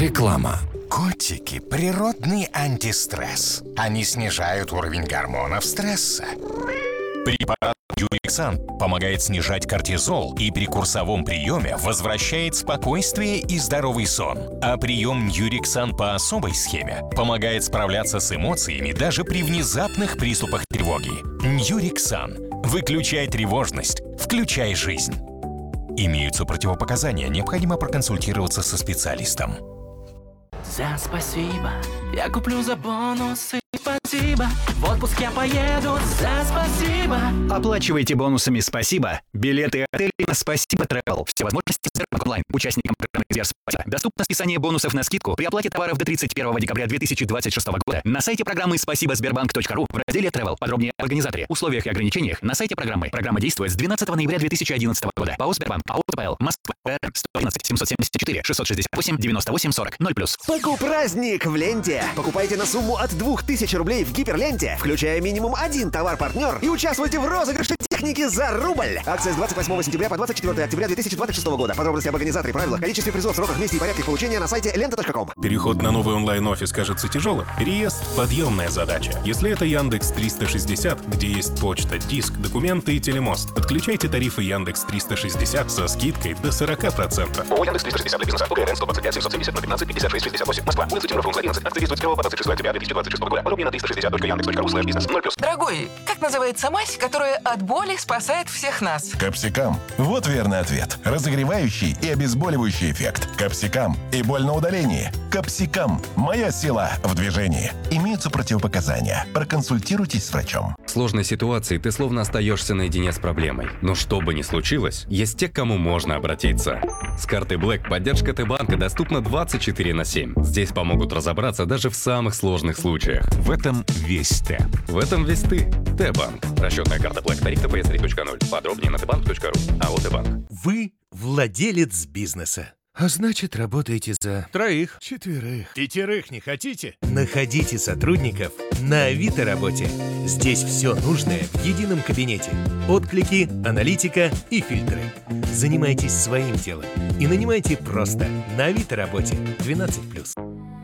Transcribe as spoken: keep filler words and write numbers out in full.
Реклама. Котики – природный антистресс. Они снижают уровень гормонов стресса. Препарат Юриксан помогает снижать кортизол и при курсовом приеме возвращает спокойствие и здоровый сон. А прием Юриксан по особой схеме помогает справляться с эмоциями даже при внезапных приступах тревоги. Юриксан. Выключай тревожность, включай жизнь. Имеются противопоказания, необходимо проконсультироваться со специалистом. За спасибо, я куплю за бонусы. Спасибо, в отпуск я поеду. За спасибо. Оплачивайте бонусами «Спасибо» билеты отелей на «Спасибо Travel». Все возможности в Сбербанк онлайн. Участникам программы «Резерв Спасибо». Доступно списание бонусов на скидку при оплате товаров до тридцать первого декабря две тысячи двадцать шестого года на сайте программы спасибо сбербанк точка ру в разделе Travel. Подробнее об организаторе, условиях и ограничениях на сайте программы. Программа действует с двенадцатого ноября две тысячи одиннадцатого года. ПАО «Сбербанк», АО «ТПЛ», Москва, сто одиннадцать семьсот семьдесят четыре шестьсот шестьдесят восемь девяносто восемь сорок ноль плюс. Покупраздник в ленте. Покупайте на сумму от двух тысяч рублей в гиперленте, включая минимум один товар-партнер, и участвуйте в розыгрыше техники за рубль. Акция с двадцать восьмого сентября по двадцать четвёртого октября две тысячи двадцать шестого года. Подробности об организаторе, правилах, количестве призов, сроках, месте и порядке получения на сайте лента точка ком. Переход на новый онлайн-офис кажется тяжелым? Переезд – подъемная задача. Если это Яндекс триста шестьдесят, где есть почта, диск, документы и телемост, подключайте тарифы Яндекс триста шестьдесят со скидкой до сорок процентов. ООО Яндекс триста шестьдесят для бизнеса. ОГРН сто двадцать пять семьсот семьдесят ноль пятнадцать пятьдесят шесть шестьдесят восемь. Москва. Улица Тимирова, одиннадцать. Акция действует с первого по двадцать шестое октября две тысячи двадцать шестого года. Подробнее на триста шестьдесят точка яндекс точка ру слэш бизнес. ноль плюс. Дорогой, как называется мазь, которая от боли спасает всех нас? Капсикам. Вот верный ответ. Разогревающий и обезболивающий эффект. Капсикам. И боль на удалении. Капсикам. Моя сила в движении. Имеются противопоказания. Проконсультируйтесь с врачом. В сложной ситуации ты словно остаешься наедине с проблемой. Но что бы ни случилось, есть те, к кому можно обратиться. С картой Black поддержка Т-банка доступна двадцать четыре на семь. Здесь помогут разобраться даже в самых сложных случаях. В этом весь Т. В этом весь ты. Т-банк. Расчетная карта Black. Тариф Т П С три точка ноль. Подробнее на тэ банк точка ру. АО Т-банк. Вы владелец бизнеса. А значит, работаете за троих, четверых, пятерых не хотите? Находите сотрудников на Авито работе. Здесь все нужное в едином кабинете. Отклики, аналитика и фильтры. Занимайтесь своим делом и нанимайте просто на Авито работе двенадцать плюс.